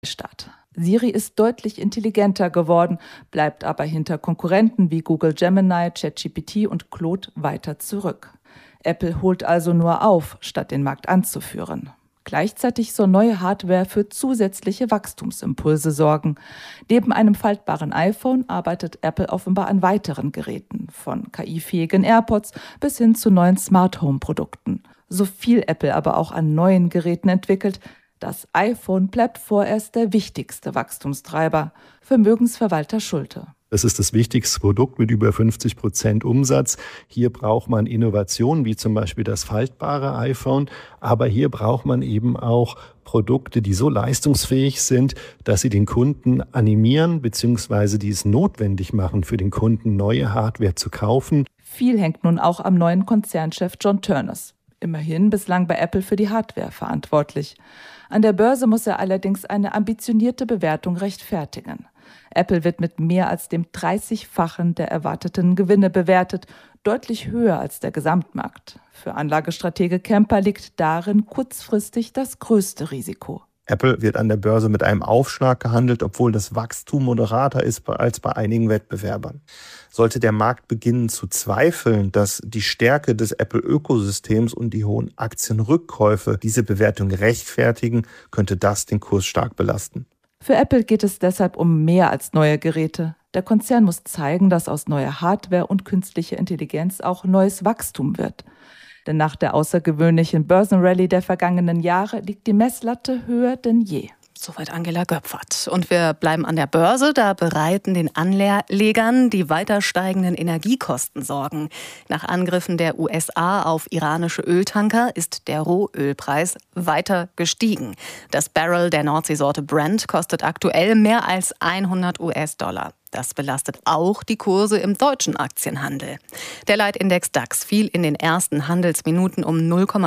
Start. Siri ist deutlich intelligenter geworden, bleibt aber hinter Konkurrenten wie Google Gemini, ChatGPT und Claude weiter zurück. Apple holt also nur auf, statt den Markt anzuführen. Gleichzeitig soll neue Hardware für zusätzliche Wachstumsimpulse sorgen. Neben einem faltbaren iPhone arbeitet Apple offenbar an weiteren Geräten, von KI-fähigen AirPods bis hin zu neuen Smart-Home-Produkten. So viel Apple aber auch an neuen Geräten entwickelt, das iPhone bleibt vorerst der wichtigste Wachstumstreiber. Vermögensverwalter Schulte. Es ist das wichtigste Produkt mit über 50% Umsatz. Hier braucht man Innovationen, wie zum Beispiel das faltbare iPhone. Aber hier braucht man eben auch Produkte, die so leistungsfähig sind, dass sie den Kunden animieren bzw. die es notwendig machen, für den Kunden neue Hardware zu kaufen. Viel hängt nun auch am neuen Konzernchef John Ternus. Immerhin bislang bei Apple für die Hardware verantwortlich. An der Börse muss er allerdings eine ambitionierte Bewertung rechtfertigen. Apple wird mit mehr als dem 30-fachen der erwarteten Gewinne bewertet, deutlich höher als der Gesamtmarkt. Für Anlagestratege Kemper liegt darin kurzfristig das größte Risiko. Apple wird an der Börse mit einem Aufschlag gehandelt, obwohl das Wachstum moderater ist als bei einigen Wettbewerbern. Sollte der Markt beginnen zu zweifeln, dass die Stärke des Apple-Ökosystems und die hohen Aktienrückkäufe diese Bewertung rechtfertigen, könnte das den Kurs stark belasten. Für Apple geht es deshalb um mehr als neue Geräte. Der Konzern muss zeigen, dass aus neuer Hardware und künstlicher Intelligenz auch neues Wachstum wird. Denn nach der außergewöhnlichen Börsenrallye der vergangenen Jahre liegt die Messlatte höher denn je. Soweit Angela Göpfert. Und wir bleiben an der Börse. Da bereiten den Anlegern die weiter steigenden Energiekosten Sorgen. Nach Angriffen der USA auf iranische Öltanker ist der Rohölpreis weiter gestiegen. Das Barrel der Nordseesorte Brent kostet aktuell mehr als 100 US-Dollar. Das belastet auch die Kurse im deutschen Aktienhandel. Der Leitindex DAX fiel in den ersten Handelsminuten um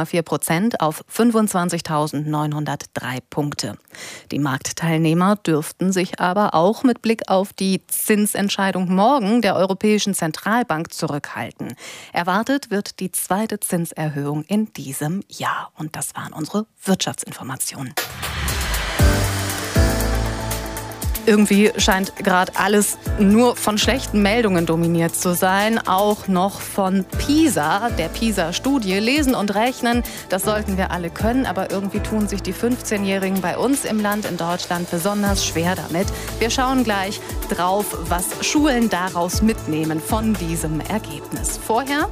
0,4% auf 25.903 Punkte. Die Marktteilnehmer dürften sich aber auch mit Blick auf die Zinsentscheidung morgen der Europäischen Zentralbank zurückhalten. Erwartet wird die zweite Zinserhöhung in diesem Jahr. Und das waren unsere Wirtschaftsinformationen. Irgendwie scheint gerade alles nur von schlechten Meldungen dominiert zu sein. Auch noch von PISA, der PISA-Studie. Lesen und rechnen, das sollten wir alle können. Aber irgendwie tun sich die 15-Jährigen bei uns im Land, in Deutschland, besonders schwer damit. Wir schauen gleich drauf, was Schulen daraus mitnehmen von diesem Ergebnis. Vorher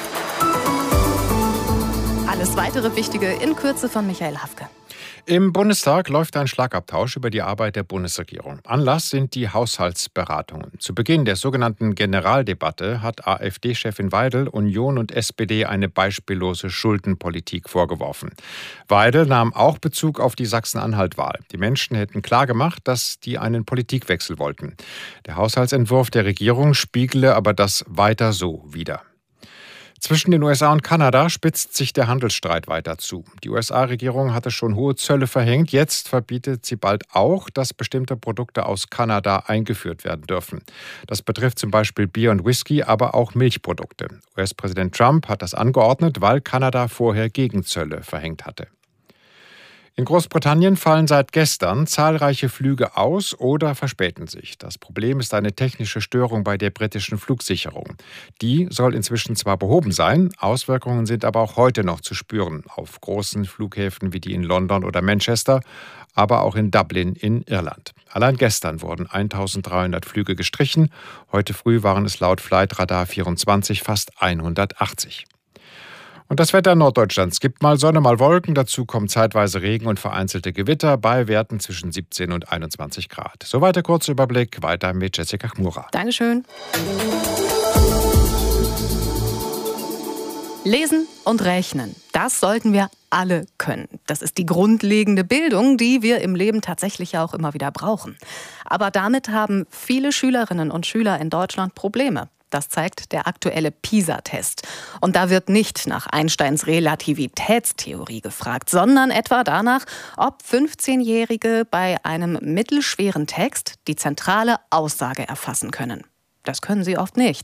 alles weitere Wichtige in Kürze von Michael Hafke. Im Bundestag läuft ein Schlagabtausch über die Arbeit der Bundesregierung. Anlass sind die Haushaltsberatungen. Zu Beginn der sogenannten Generaldebatte hat AfD-Chefin Weidel Union und SPD eine beispiellose Schuldenpolitik vorgeworfen. Weidel nahm auch Bezug auf die Sachsen-Anhalt-Wahl. Die Menschen hätten klargemacht, dass die einen Politikwechsel wollten. Der Haushaltsentwurf der Regierung spiegele aber das weiter so wider. Zwischen den USA und Kanada spitzt sich der Handelsstreit weiter zu. Die USA-Regierung hatte schon hohe Zölle verhängt. Jetzt verbietet sie bald auch, dass bestimmte Produkte aus Kanada eingeführt werden dürfen. Das betrifft zum Beispiel Bier und Whisky, aber auch Milchprodukte. US-Präsident Trump hat das angeordnet, weil Kanada vorher Gegenzölle verhängt hatte. In Großbritannien fallen seit gestern zahlreiche Flüge aus oder verspäten sich. Das Problem ist eine technische Störung bei der britischen Flugsicherung. Die soll inzwischen zwar behoben sein, Auswirkungen sind aber auch heute noch zu spüren auf großen Flughäfen wie die in London oder Manchester, aber auch in Dublin in Irland. Allein gestern wurden 1300 Flüge gestrichen. Heute früh waren es laut Flightradar 24 fast 180. Und das Wetter Norddeutschlands gibt mal Sonne, mal Wolken. Dazu kommen zeitweise Regen und vereinzelte Gewitter bei Werten zwischen 17 und 21 Grad. Soweit der kurze Überblick. Weiter mit Jessica Chmura. Dankeschön. Lesen und rechnen, das sollten wir alle können. Das ist die grundlegende Bildung, die wir im Leben tatsächlich auch immer wieder brauchen. Aber damit haben viele Schülerinnen und Schüler in Deutschland Probleme. Das zeigt der aktuelle PISA-Test. Und da wird nicht nach Einsteins Relativitätstheorie gefragt, sondern etwa danach, ob 15-Jährige bei einem mittelschweren Text die zentrale Aussage erfassen können. Das können sie oft nicht.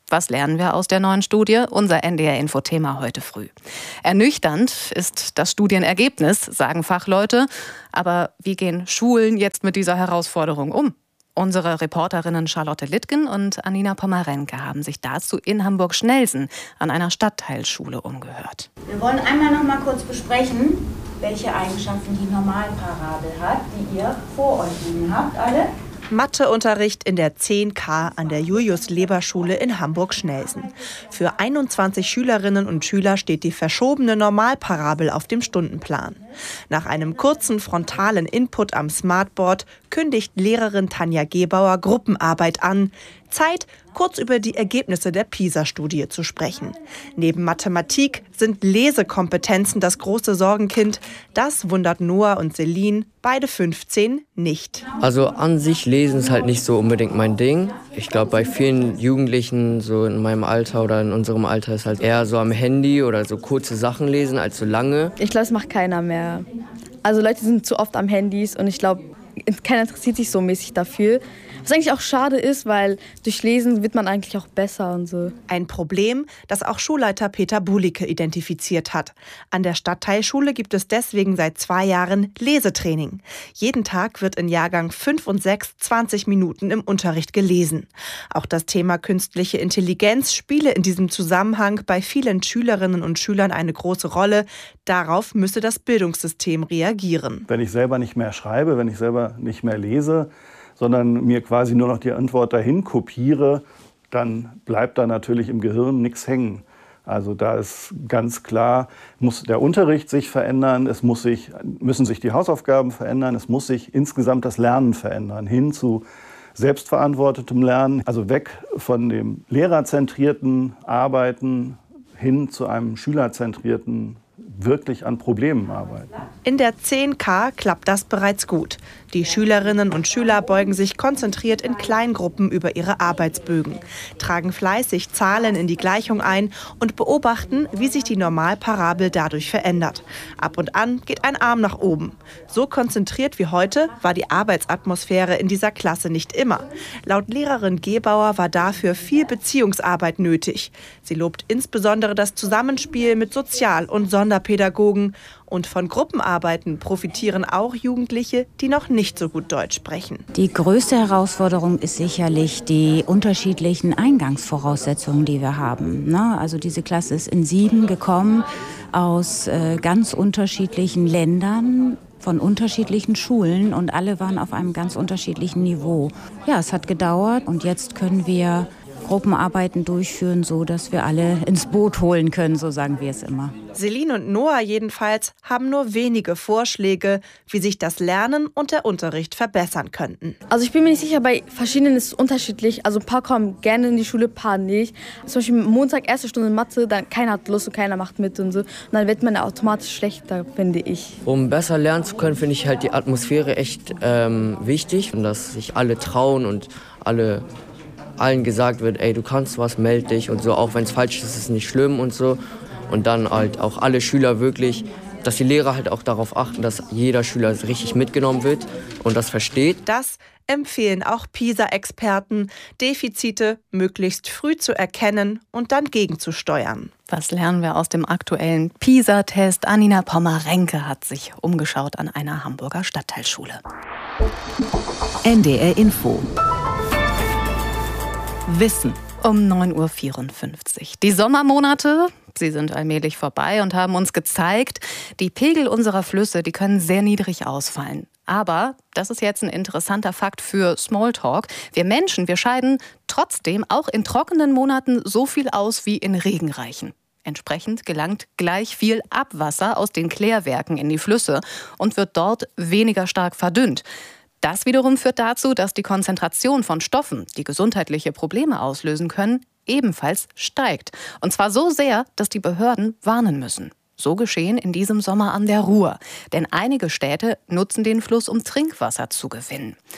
Was lernen wir aus der neuen Studie? Unser NDR-Info-Thema heute früh. Ernüchternd ist das Studienergebnis, sagen Fachleute. Aber wie gehen Schulen jetzt mit dieser Herausforderung um? Unsere Reporterinnen Charlotte Littgen und Anina Pommerenke haben sich dazu in Hamburg-Schnelsen an einer Stadtteilschule umgehört. Wir wollen einmal noch mal kurz besprechen, welche Eigenschaften die Normalparabel hat, die ihr vor euch liegen habt, alle. Matheunterricht in der 10K an der Julius-Leber-Schule in Hamburg-Schnelsen. Für 21 Schülerinnen und Schüler steht die verschobene Normalparabel auf dem Stundenplan. Nach einem kurzen frontalen Input am Smartboard kündigt Lehrerin Tanja Gebauer Gruppenarbeit an. Zeit, kurz über die Ergebnisse der PISA-Studie zu sprechen. Neben Mathematik sind Lesekompetenzen das große Sorgenkind. Das wundert Noah und Celine, beide 15, nicht. Also an sich lesen ist halt nicht so unbedingt mein Ding. Ich glaube, bei vielen Jugendlichen so in meinem Alter oder in unserem Alter ist halt eher so am Handy oder so kurze Sachen lesen als so lange. Ich glaube, es macht keiner mehr. Also Leute sind zu oft am Handys und ich glaube, keiner interessiert sich so mäßig dafür. Was eigentlich auch schade ist, weil durch Lesen wird man eigentlich auch besser und so. Ein Problem, das auch Schulleiter Peter Bulicke identifiziert hat. An der Stadtteilschule gibt es deswegen seit 2 Jahren Lesetraining. Jeden Tag wird in Jahrgang 5 und 6 20 Minuten im Unterricht gelesen. Auch das Thema künstliche Intelligenz spiele in diesem Zusammenhang bei vielen Schülerinnen und Schülern eine große Rolle. Darauf müsse das Bildungssystem reagieren. Wenn ich selber nicht mehr schreibe, wenn ich selber nicht mehr lese, sondern mir quasi nur noch die Antwort dahin kopiere, dann bleibt da natürlich im Gehirn nichts hängen. Also da ist ganz klar, muss der Unterricht sich verändern, müssen sich die Hausaufgaben verändern, es muss sich insgesamt das Lernen verändern, hin zu selbstverantwortetem Lernen, also weg von dem lehrerzentrierten Arbeiten hin zu einem schülerzentrierten wirklich an Problemen arbeiten. In der 10K klappt das bereits gut. Die Schülerinnen und Schüler beugen sich konzentriert in Kleingruppen über ihre Arbeitsbögen, tragen fleißig Zahlen in die Gleichung ein und beobachten, wie sich die Normalparabel dadurch verändert. Ab und an geht ein Arm nach oben. So konzentriert wie heute war die Arbeitsatmosphäre in dieser Klasse nicht immer. Laut Lehrerin Gebauer war dafür viel Beziehungsarbeit nötig. Sie lobt insbesondere das Zusammenspiel mit Sozial- und Sonderpädagogen. Und von Gruppenarbeiten profitieren auch Jugendliche, die noch nicht so gut Deutsch sprechen. Die größte Herausforderung ist sicherlich die unterschiedlichen Eingangsvoraussetzungen, die wir haben. Also diese Klasse ist in 7 gekommen aus ganz unterschiedlichen Ländern, von unterschiedlichen Schulen und alle waren auf einem ganz unterschiedlichen Niveau. Ja, es hat gedauert und jetzt können wir Gruppenarbeiten durchführen, so dass wir alle ins Boot holen können, so sagen wir es immer. Celine und Noah jedenfalls haben nur wenige Vorschläge, wie sich das Lernen und der Unterricht verbessern könnten. Also ich bin mir nicht sicher, bei verschiedenen ist es unterschiedlich. Also ein paar kommen gerne in die Schule, ein paar nicht. Zum Beispiel Montag, 1. Stunde Mathe, dann keiner hat Lust und keiner macht mit und so. Und dann wird man automatisch schlechter, finde ich. Um besser lernen zu können, finde ich halt die Atmosphäre echt wichtig. Und dass sich alle trauen und allen gesagt wird, ey, du kannst was, meld dich und so, auch wenn es falsch ist, ist es nicht schlimm und so. Und dann halt auch alle Schüler wirklich, dass die Lehrer halt auch darauf achten, dass jeder Schüler richtig mitgenommen wird und das versteht. Das empfehlen auch PISA-Experten, Defizite möglichst früh zu erkennen und dann gegenzusteuern. Was lernen wir aus dem aktuellen PISA-Test? Anina Pommerenke hat sich umgeschaut an einer Hamburger Stadtteilschule. NDR Info. Wissen. Um 9.54 Uhr. Die Sommermonate, sie sind allmählich vorbei und haben uns gezeigt, die Pegel unserer Flüsse, die können sehr niedrig ausfallen. Aber, das ist jetzt ein interessanter Fakt für Smalltalk, wir Menschen, wir scheiden trotzdem auch in trockenen Monaten so viel aus wie in regenreichen. Entsprechend gelangt gleich viel Abwasser aus den Klärwerken in die Flüsse und wird dort weniger stark verdünnt. Das wiederum führt dazu, dass die Konzentration von Stoffen, die gesundheitliche Probleme auslösen können, ebenfalls steigt. Und zwar so sehr, dass die Behörden warnen müssen. So geschehen in diesem Sommer an der Ruhr. Denn einige Städte nutzen den Fluss, um Trinkwasser zu gewinnen.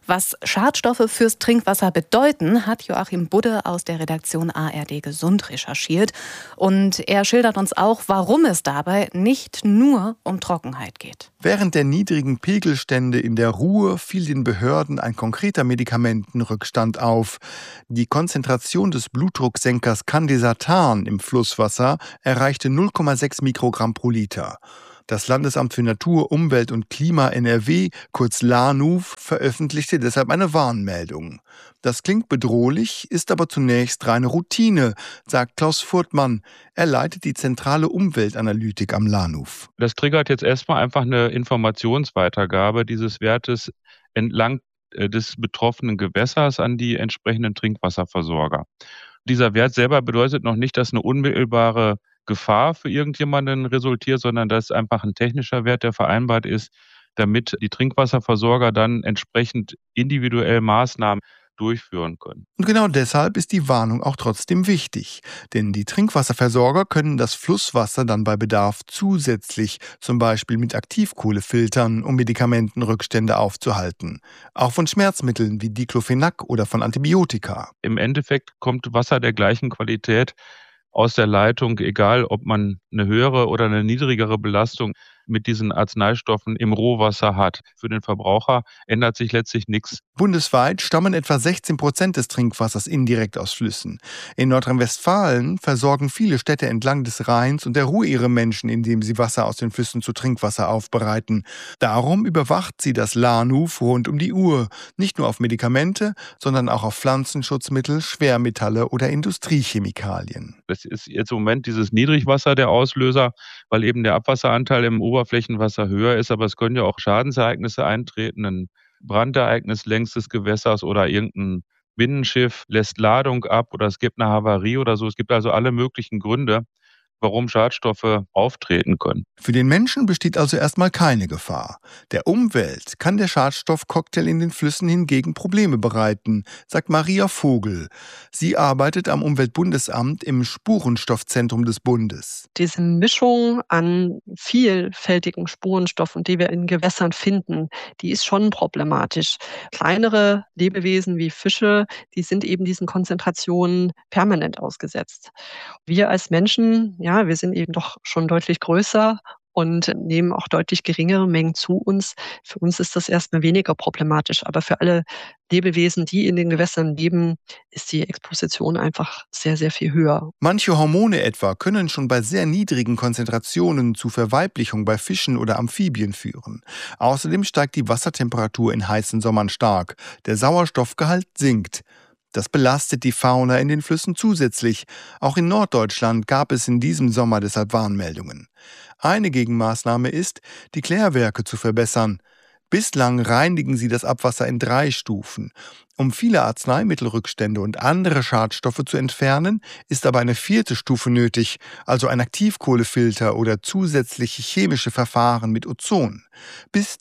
Was Schadstoffe fürs Trinkwasser bedeuten, hat Joachim Budde aus der Redaktion ARD Gesund recherchiert. Und er schildert uns auch, warum es dabei nicht nur um Trockenheit geht. Während der niedrigen Pegelstände in der Ruhr fiel den Behörden ein konkreter Medikamentenrückstand auf. Die Konzentration des Blutdrucksenkers Candesartan im Flusswasser erreichte 0,6 Mikrogramm pro Liter. Das Landesamt für Natur, Umwelt und Klima NRW, kurz LANUV, veröffentlichte deshalb eine Warnmeldung. Das klingt bedrohlich, ist aber zunächst reine Routine, sagt Klaus Furtmann. Er leitet die zentrale Umweltanalytik am LANUV. Das triggert jetzt erstmal einfach eine Informationsweitergabe dieses Wertes entlang des betroffenen Gewässers an die entsprechenden Trinkwasserversorger. Dieser Wert selber bedeutet noch nicht, dass eine unmittelbare Gefahr für irgendjemanden resultiert, sondern das ist einfach ein technischer Wert, der vereinbart ist, damit die Trinkwasserversorger dann entsprechend individuell Maßnahmen durchführen können. Und genau deshalb ist die Warnung auch trotzdem wichtig. Denn die Trinkwasserversorger können das Flusswasser dann bei Bedarf zusätzlich, zum Beispiel mit Aktivkohle filtern, um Medikamentenrückstände aufzuhalten. Auch von Schmerzmitteln wie Diclofenac oder von Antibiotika. Im Endeffekt kommt Wasser der gleichen Qualität aus der Leitung, egal ob man eine höhere oder eine niedrigere Belastung mit diesen Arzneistoffen im Rohwasser hat. Für den Verbraucher ändert sich letztlich nichts. Bundesweit stammen etwa 16% des Trinkwassers indirekt aus Flüssen. In Nordrhein-Westfalen versorgen viele Städte entlang des Rheins und der Ruhr ihre Menschen, indem sie Wasser aus den Flüssen zu Trinkwasser aufbereiten. Darum überwacht sie das LANUV rund um die Uhr. Nicht nur auf Medikamente, sondern auch auf Pflanzenschutzmittel, Schwermetalle oder Industriechemikalien. Das ist jetzt im Moment dieses Niedrigwasser der Auslöser, weil eben der Abwasseranteil im Oberflächenwasser höher ist, aber es können ja auch Schadensereignisse eintreten, ein Brandereignis längs des Gewässers oder irgendein Binnenschiff lässt Ladung ab oder es gibt eine Havarie oder so. Es gibt also alle möglichen Gründe, warum Schadstoffe auftreten können. Für den Menschen besteht also erstmal keine Gefahr. Der Umwelt kann der Schadstoffcocktail in den Flüssen hingegen Probleme bereiten, sagt Maria Vogel. Sie arbeitet am Umweltbundesamt im Spurenstoffzentrum des Bundes. Diese Mischung an vielfältigen Spurenstoffen, die wir in Gewässern finden, die ist schon problematisch. Kleinere Lebewesen wie Fische, die sind eben diesen Konzentrationen permanent ausgesetzt. Wir als Menschen, ja, wir sind eben doch schon deutlich größer und nehmen auch deutlich geringere Mengen zu uns. Für uns ist das erstmal weniger problematisch, aber für alle Lebewesen, die in den Gewässern leben, ist die Exposition einfach sehr, sehr viel höher. Manche Hormone etwa können schon bei sehr niedrigen Konzentrationen zu Verweiblichung bei Fischen oder Amphibien führen. Außerdem steigt die Wassertemperatur in heißen Sommern stark. Der Sauerstoffgehalt sinkt. Das belastet die Fauna in den Flüssen zusätzlich. Auch in Norddeutschland gab es in diesem Sommer deshalb Warnmeldungen. Eine Gegenmaßnahme ist, die Klärwerke zu verbessern. Bislang reinigen sie das Abwasser in 3 Stufen. Um viele Arzneimittelrückstände und andere Schadstoffe zu entfernen, ist aber eine 4. Stufe nötig, also ein Aktivkohlefilter oder zusätzliche chemische Verfahren mit Ozon. Bis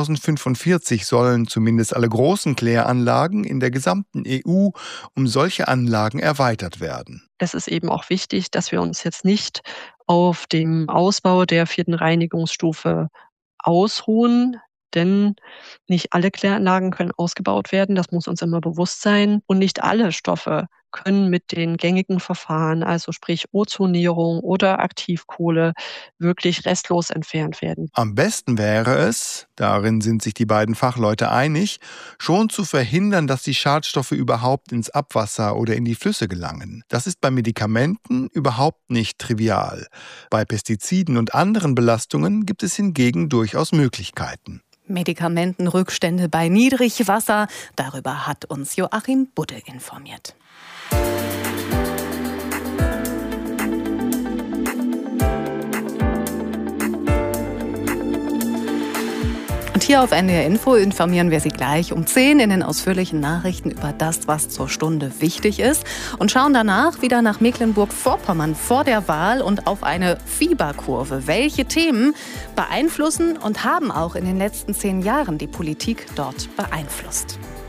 2045 sollen zumindest alle großen Kläranlagen in der gesamten EU um solche Anlagen erweitert werden. Es ist eben auch wichtig, dass wir uns jetzt nicht auf dem Ausbau der 4. Reinigungsstufe ausruhen. Denn nicht alle Kläranlagen können ausgebaut werden, das muss uns immer bewusst sein. Und nicht alle Stoffe können mit den gängigen Verfahren, also sprich Ozonierung oder Aktivkohle, wirklich restlos entfernt werden. Am besten wäre es, darin sind sich die beiden Fachleute einig, schon zu verhindern, dass die Schadstoffe überhaupt ins Abwasser oder in die Flüsse gelangen. Das ist bei Medikamenten überhaupt nicht trivial. Bei Pestiziden und anderen Belastungen gibt es hingegen durchaus Möglichkeiten. Medikamentenrückstände bei Niedrigwasser, darüber hat uns Joachim Budde informiert. Und hier auf NDR Info informieren wir Sie gleich um 10 in den ausführlichen Nachrichten über das, was zur Stunde wichtig ist. Und schauen danach wieder nach Mecklenburg-Vorpommern vor der Wahl und auf eine Fieberkurve. Welche Themen beeinflussen und haben auch in den letzten 10 Jahren die Politik dort beeinflusst?